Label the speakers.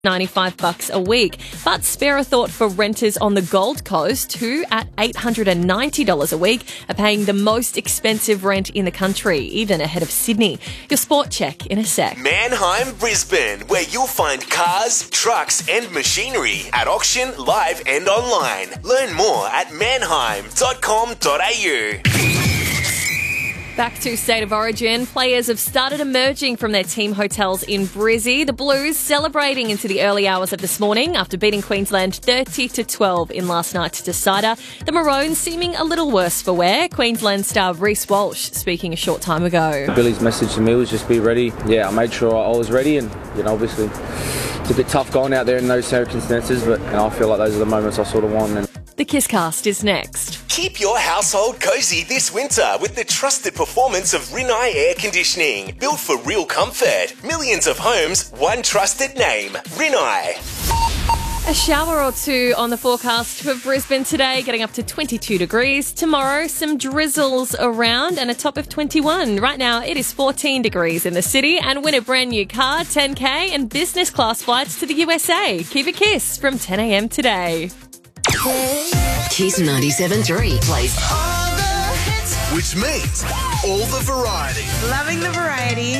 Speaker 1: $95 a week. But spare a thought for renters on the Gold Coast who, at $890 a week, are paying the most expensive rent in the country, even ahead of Sydney. Your sport check in a sec.
Speaker 2: Manheim, Brisbane, where you'll find cars, trucks and machinery at auction, live and online. Learn more at manheim.com.au.
Speaker 1: Back to State of Origin. Players have started emerging from their team hotels in Brizzy. The Blues celebrating into the early hours of this morning after beating Queensland 30-12 in last night's decider. The Maroons seeming a little worse for wear. Queensland star Reece Walsh speaking a short time ago.
Speaker 3: Billy's message to me was just be ready. Yeah, I made sure I was ready, and obviously it's a bit tough going out there in those circumstances, but I feel like those are the moments I sort of want.
Speaker 1: The Kisscast is next.
Speaker 2: Keep your household cozy this winter with the trusted performance of Rinnai Air Conditioning. Built for real comfort. Millions of homes, one trusted name. Rinnai.
Speaker 1: A shower or two on the forecast for Brisbane today, getting up to 22 degrees. Tomorrow, some drizzles around and a top of 21. Right now, it is 14 degrees in the city. And win a brand new car, 10K, and business class flights to the USA. Keep a kiss from 10 a.m. today.
Speaker 4: Kiss 97.3 plays
Speaker 5: which means all the variety.
Speaker 6: Loving the variety.